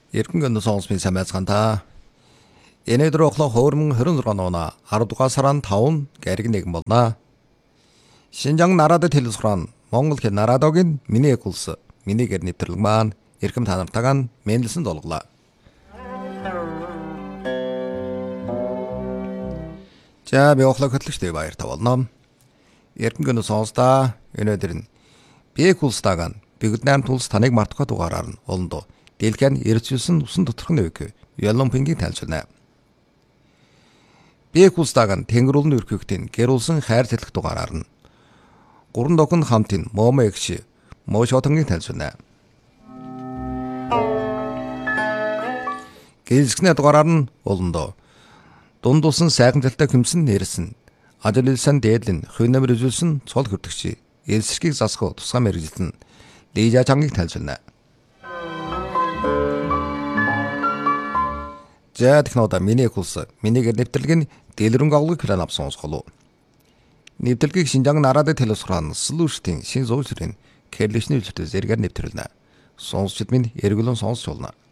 Эргэн гэнэ сонсмын самайцгаанта. Өнөөдөр оглоо 2026 оны 10 дугаар сарын 5 гэрэг нэгэн болно. Шинжаан нарадад хэлэлцгэрэн Монгол хэл нарадогийн миний экулс минийгээр нэвтрэлэг маань эрхэм та нартайгаа мэнлсэн долглоо. За би оглоо хөтлөгчтэй баяр тавуулна. Эргэн гэнэ сонстаа өнөөдөр нь би экулстагаан бигднам тулс таныг мартах дугаараар нь олондоо дэлгэн ирчүүлсэн усан доторх нь үг Яломпингийн тайлбарна. Би экулстагаан тэнгэрүүлэн өрхөختийн гэрүүлсэн хайр тэлэх дугаараар нь гурван докон хамтын момо эгши мошотонгийн тайлбарна. Гэлзгнэ дугаараар нь олондоо дундулсан сайхан талтай хүмсэн нэрсэн ажил хэлсэн дээдлэн хөнөмөр үзүүлсэн цол хүртэгчи элсэрхийг засах тусгай мэрэгжилтэн Лижа чангийг тайлбарна. За технологи миний экулс минийгээр нэвтрэлгийн дэлгэрэнг авлагыг хэлэн авсан сонсголоо. Нэвтрэлгийг Шинжаан нарадад хэлэлцгэрэн слуштын шин зургийн кэрлэшний үйлчлэлээр зэрэгээр нэвтрүүлнэ. Сонсчид минь эргэлэн сонсч болно.